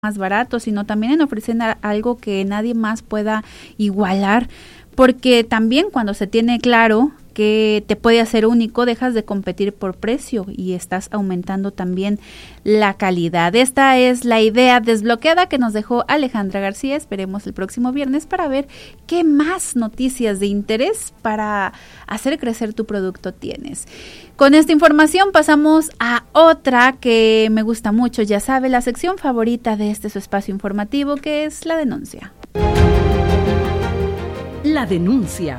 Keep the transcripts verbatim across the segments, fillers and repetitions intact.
más barato, sino también en ofrecer algo que nadie más pueda igualar, porque también cuando se tiene claro que te puede hacer único, dejas de competir por precio y estás aumentando también la calidad. Esta es la idea desbloqueada que nos dejó Alejandra García. Esperemos el próximo viernes para ver qué más noticias de interés para hacer crecer tu producto tienes. Con esta información pasamos a otra que me gusta mucho, ya sabe, la sección favorita de este su espacio informativo, que es la denuncia. La denuncia.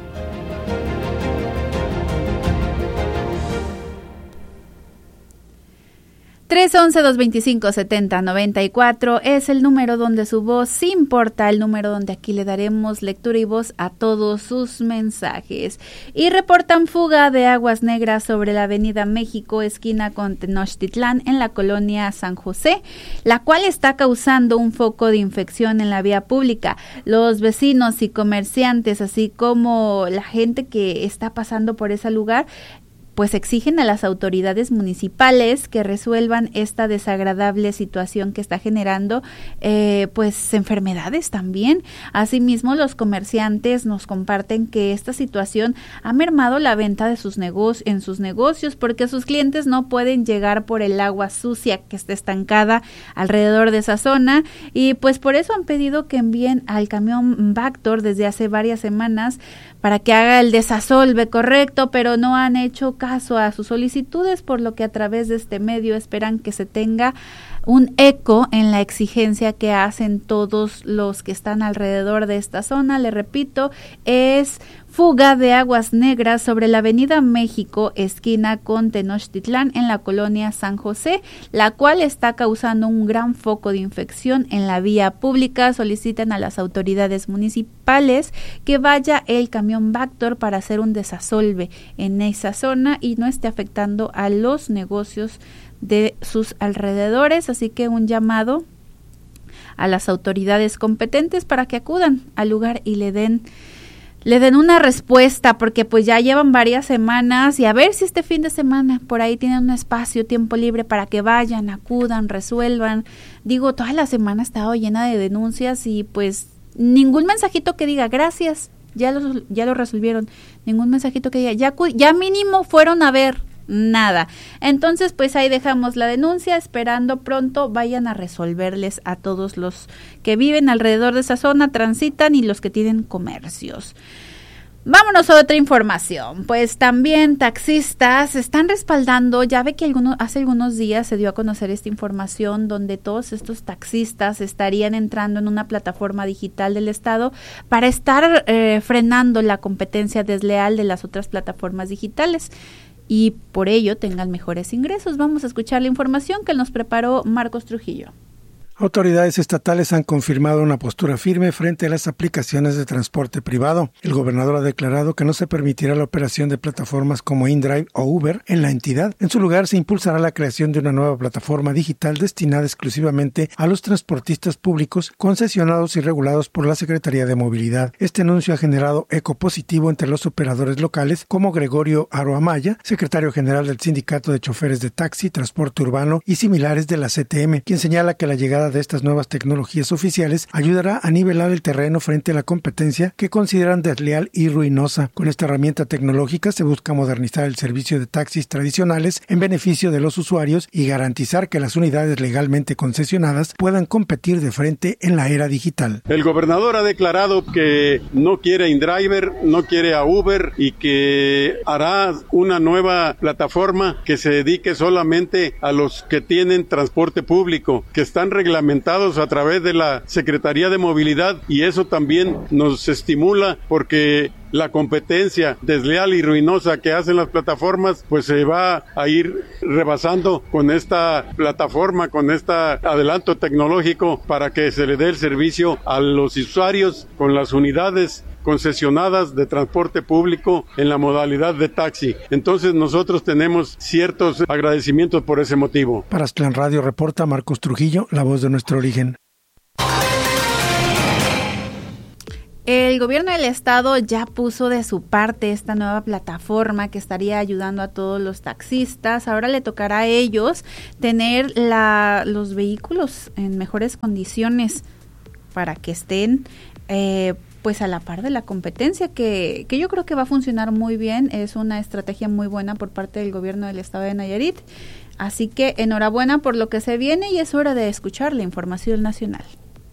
tres once, dos veinticinco, setenta, noventa y cuatro es el número donde su voz sí importa, el número donde aquí le daremos lectura y voz a todos sus mensajes. Y reportan fuga de aguas negras sobre la avenida México, esquina con Tenochtitlán, en la colonia San José, la cual está causando un foco de infección en la vía pública. Los vecinos y comerciantes, así como la gente que está pasando por ese lugar, pues exigen a las autoridades municipales que resuelvan esta desagradable situación que está generando eh, pues enfermedades también. Asimismo, los comerciantes nos comparten que esta situación ha mermado la venta de sus negocios en sus negocios, porque sus clientes no pueden llegar por el agua sucia que está estancada alrededor de esa zona, y pues por eso han pedido que envíen al camión Vactor desde hace varias semanas para que haga el desasolve correcto, pero no han hecho caso a sus solicitudes, por lo que a través de este medio esperan que se tenga un eco en la exigencia que hacen todos los que están alrededor de esta zona. Le repito, es fuga de aguas negras sobre la avenida México, esquina con Tenochtitlán, en la colonia San José, la cual está causando un gran foco de infección en la vía pública. Solicitan a las autoridades municipales que vaya el camión Vactor para hacer un desasolve en esa zona y no esté afectando a los negocios de sus alrededores. Así que un llamado a las autoridades competentes para que acudan al lugar y le den le den una respuesta, porque pues ya llevan varias semanas, y a ver si este fin de semana por ahí tienen un espacio, tiempo libre para que vayan, acudan, resuelvan. Digo, toda la semana ha estado llena de denuncias y pues ningún mensajito que diga gracias, ya lo, ya lo resolvieron, ningún mensajito que diga ya, ya mínimo fueron a ver. Nada. Entonces, pues ahí dejamos la denuncia, esperando pronto vayan a resolverles a todos los que viven alrededor de esa zona, transitan, y los que tienen comercios. Vámonos a otra información. Pues también taxistas están respaldando, ya ve que algunos, hace algunos días se dio a conocer esta información donde todos estos taxistas estarían entrando en una plataforma digital del Estado para estar eh, frenando la competencia desleal de las otras plataformas digitales, y por ello tengan mejores ingresos. Vamos a escuchar la información que nos preparó Marcos Trujillo. Autoridades estatales han confirmado una postura firme frente a las aplicaciones de transporte privado. El gobernador ha declarado que no se permitirá la operación de plataformas como InDrive o Uber en la entidad. En su lugar, se impulsará la creación de una nueva plataforma digital destinada exclusivamente a los transportistas públicos concesionados y regulados por la Secretaría de Movilidad. Este anuncio ha generado eco positivo entre los operadores locales, como Gregorio Aro Amaya, secretario general del Sindicato de Choferes de Taxi, Transporte Urbano y similares de la C T M, quien señala que la llegada de estas nuevas tecnologías oficiales ayudará a nivelar el terreno frente a la competencia que consideran desleal y ruinosa. Con esta herramienta tecnológica se busca modernizar el servicio de taxis tradicionales en beneficio de los usuarios y garantizar que las unidades legalmente concesionadas puedan competir de frente en la era digital. El gobernador ha declarado que no quiere InDriver, no quiere a Uber, y que hará una nueva plataforma que se dedique solamente a los que tienen transporte público, que están reglamentados reglamentados a través de la Secretaría de Movilidad, y eso también nos estimula, porque la competencia desleal y ruinosa que hacen las plataformas pues se va a ir rebasando con esta plataforma, con este adelanto tecnológico, para que se le dé el servicio a los usuarios con las unidades concesionadas de transporte público en la modalidad de taxi. Entonces nosotros tenemos ciertos agradecimientos por ese motivo. Para Aztlán Radio reporta Marcos Trujillo, la voz de nuestro origen. El gobierno del estado ya puso de su parte esta nueva plataforma que estaría ayudando a todos los taxistas. Ahora le tocará a ellos tener la, los vehículos en mejores condiciones para que estén eh, pues a la par de la competencia, que, que yo creo que va a funcionar muy bien. Es una estrategia muy buena por parte del gobierno del estado de Nayarit. Así que enhorabuena por lo que se viene y es hora de escuchar la información nacional.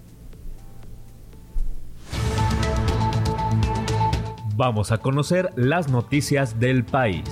Vamos a conocer las noticias del país.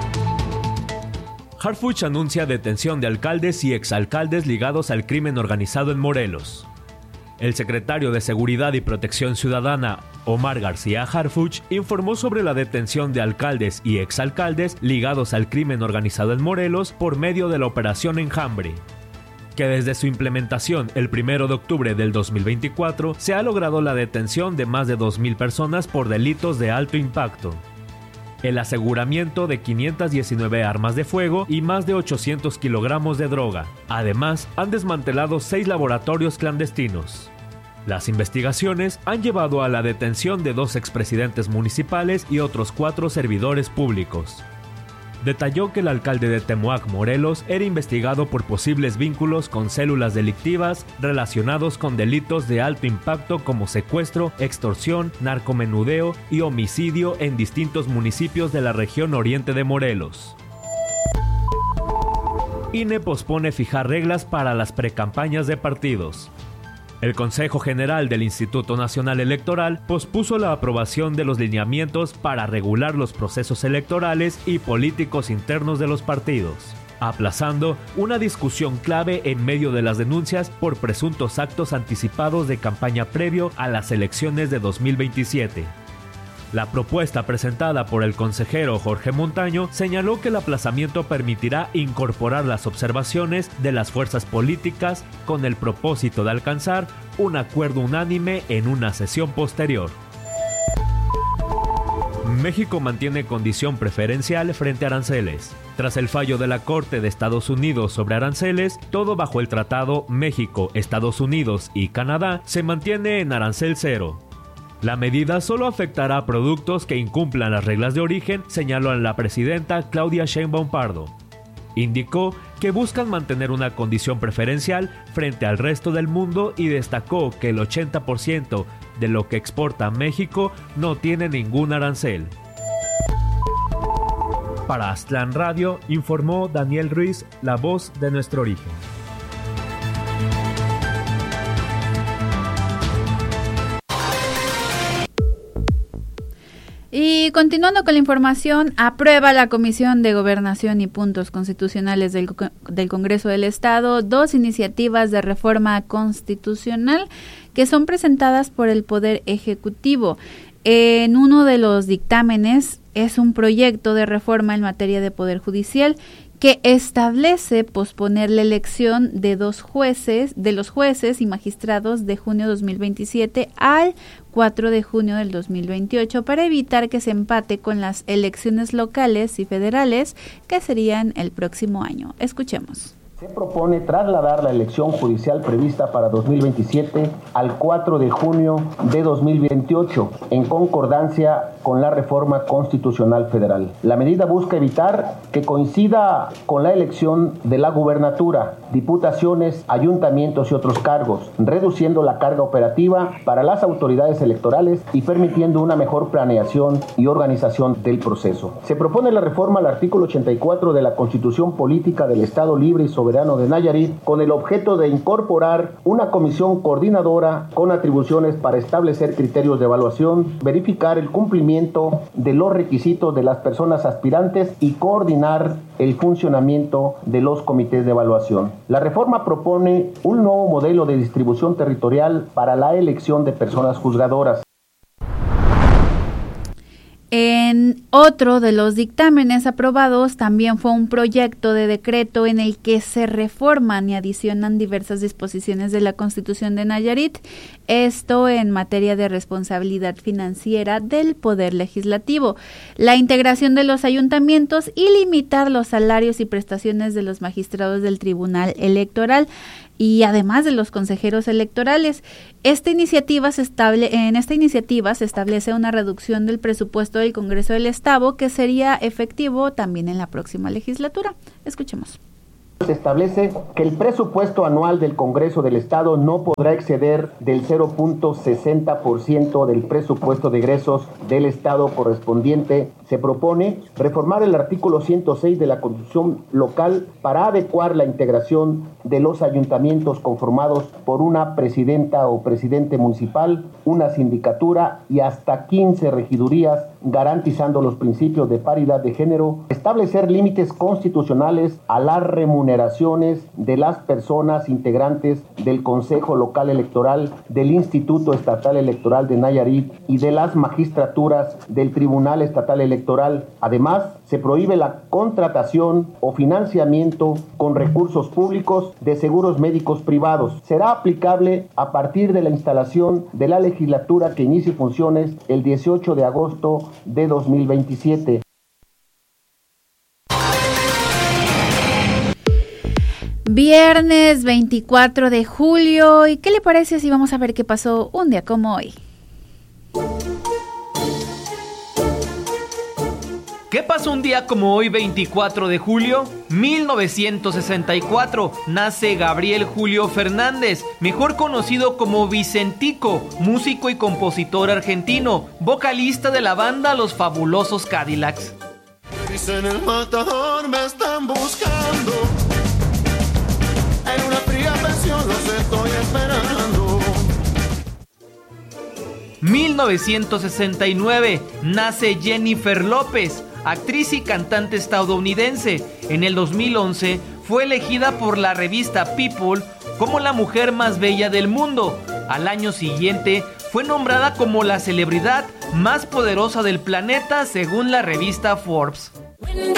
Harfuch anuncia detención de alcaldes y exalcaldes ligados al crimen organizado en Morelos. El secretario de Seguridad y Protección Ciudadana, Omar García Harfuch, informó sobre la detención de alcaldes y exalcaldes ligados al crimen organizado en Morelos por medio de la Operación Enjambre, que desde su implementación el primero de octubre del dos mil veinticuatro se ha logrado la detención de más de dos mil personas por delitos de alto impacto, el aseguramiento de quinientas diecinueve armas de fuego y más de ochocientos kilogramos de droga. Además, han desmantelado seis laboratorios clandestinos. Las investigaciones han llevado a la detención de dos expresidentes municipales y otros cuatro servidores públicos. Detalló que el alcalde de Temoac, Morelos, era investigado por posibles vínculos con células delictivas relacionados con delitos de alto impacto como secuestro, extorsión, narcomenudeo y homicidio en distintos municipios de la región oriente de Morelos. I N E pospone fijar reglas para las precampañas de partidos. El Consejo General del Instituto Nacional Electoral pospuso la aprobación de los lineamientos para regular los procesos electorales y políticos internos de los partidos, aplazando una discusión clave en medio de las denuncias por presuntos actos anticipados de campaña previo a las elecciones de dos mil veintisiete. La propuesta presentada por el consejero Jorge Montaño señaló que el aplazamiento permitirá incorporar las observaciones de las fuerzas políticas con el propósito de alcanzar un acuerdo unánime en una sesión posterior. México mantiene condición preferencial frente a aranceles. Tras el fallo de la Corte de Estados Unidos sobre aranceles, todo bajo el Tratado México, Estados Unidos y Canadá se mantiene en arancel cero. La medida solo afectará a productos que incumplan las reglas de origen, señaló la presidenta Claudia Sheinbaum Pardo. Indicó que buscan mantener una condición preferencial frente al resto del mundo y destacó que el ochenta por ciento de lo que exporta México no tiene ningún arancel. Para Aztlán Radio, informó Daniel Ruiz, la voz de nuestro origen. Y continuando con la información, aprueba la Comisión de Gobernación y Puntos Constitucionales del, del Congreso del Estado dos iniciativas de reforma constitucional que son presentadas por el Poder Ejecutivo. En uno de los dictámenes es un proyecto de reforma en materia de Poder Judicial que establece posponer la elección de dos jueces, de los jueces y magistrados de junio dos mil veintisiete al cuatro de junio del dos mil veintiocho para evitar que se empate con las elecciones locales y federales que serían el próximo año. Escuchemos. Se propone trasladar la elección judicial prevista para dos mil veintisiete al cuatro de junio de dos mil veintiocho, en concordancia con la reforma constitucional federal. La medida busca evitar que coincida con la elección de la gubernatura, diputaciones, ayuntamientos y otros cargos, reduciendo la carga operativa para las autoridades electorales y permitiendo una mejor planeación y organización del proceso. Se propone la reforma al artículo ochenta y cuatro de la Constitución Política del Estado Libre y Soberano de Nayarit con el objeto de incorporar una comisión coordinadora con atribuciones para establecer criterios de evaluación, verificar el cumplimiento de los requisitos de las personas aspirantes y coordinar el funcionamiento de los comités de evaluación. La reforma propone un nuevo modelo de distribución territorial para la elección de personas juzgadoras. En otro de los dictámenes aprobados también fue un proyecto de decreto en el que se reforman y adicionan diversas disposiciones de la Constitución de Nayarit, esto en materia de responsabilidad financiera del Poder Legislativo, la integración de los ayuntamientos y limitar los salarios y prestaciones de los magistrados del Tribunal Electoral. y además de los consejeros electorales. Esta iniciativa se estable, en esta iniciativa se establece una reducción del presupuesto del Congreso del Estado que sería efectivo también en la próxima legislatura. Escuchemos. Se establece que el presupuesto anual del Congreso del Estado no podrá exceder del cero punto sesenta por ciento del presupuesto de egresos del Estado correspondiente. Se propone reformar el artículo ciento seis de la Constitución local para adecuar la integración de los ayuntamientos conformados por una presidenta o presidente municipal, una sindicatura y hasta quince regidurías, garantizando los principios de paridad de género, establecer límites constitucionales a las remuneraciones de las personas integrantes del Consejo Local Electoral, del Instituto Estatal Electoral de Nayarit y de las magistraturas del Tribunal Estatal Electoral. Además, se prohíbe la contratación o financiamiento con recursos públicos de seguros médicos privados. Será aplicable a partir de la instalación de la legislatura que inicie funciones el dieciocho de agosto de dos mil veintisiete. Viernes veinticuatro de julio, ¿y qué le parece si vamos a ver qué pasó un día como hoy? ¿Qué pasó un día como hoy, veinticuatro de julio? mil novecientos sesenta y cuatro, nace Gabriel Julio Fernández, mejor conocido como Vicentico, músico y compositor argentino, vocalista de la banda Los Fabulosos Cadillacs. Dicen el matador, me están buscando. En una fría pensión los estoy esperando. mil novecientos sesenta y nueve, nace Jennifer López, actriz y cantante estadounidense. En el dos mil once fue elegida por la revista People como la mujer más bella del mundo. Al año siguiente fue nombrada como la celebridad más poderosa del planeta según la revista Forbes.